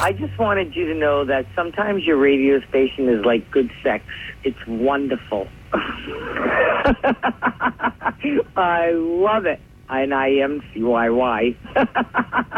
I just wanted you to know that sometimes your radio station is like good sex. It's wonderful. I love it. And I am CYY.